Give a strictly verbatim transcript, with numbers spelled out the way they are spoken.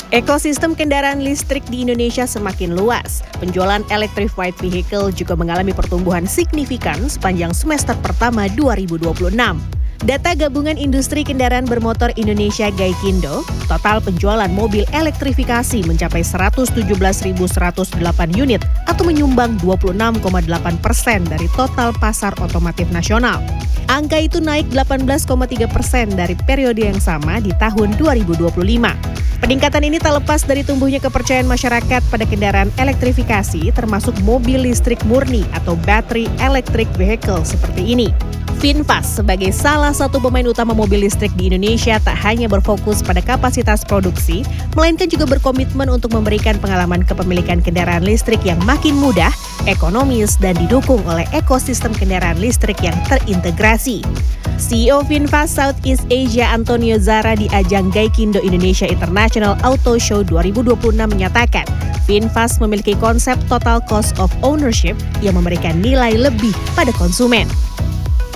Ekosistem kendaraan listrik di Indonesia semakin luas. Penjualan electrified vehicle juga mengalami pertumbuhan signifikan sepanjang semester pertama dua ribu dua puluh enam. Data Gabungan Industri Kendaraan Bermotor Indonesia Gaikindo, total penjualan mobil elektrifikasi mencapai seratus tujuh belas ribu seratus delapan unit atau menyumbang dua puluh enam koma delapan persen dari total pasar otomotif nasional. Angka itu naik delapan belas koma tiga persen dari periode yang sama di tahun dua ribu dua puluh lima. Peningkatan ini tak lepas dari tumbuhnya kepercayaan masyarakat pada kendaraan elektrifikasi termasuk mobil listrik murni atau battery electric vehicle seperti ini. VinFast sebagai salah satu pemain utama mobil listrik di Indonesia tak hanya berfokus pada kapasitas produksi, melainkan juga berkomitmen untuk memberikan pengalaman kepemilikan kendaraan listrik yang makin mudah, ekonomis, dan didukung oleh ekosistem kendaraan listrik yang terintegrasi. C E O VinFast Southeast Asia Antonio Zara di ajang Gaikindo Indonesia International Auto Show dua ribu dua puluh enam menyatakan, VinFast memiliki konsep total cost of ownership yang memberikan nilai lebih pada konsumen.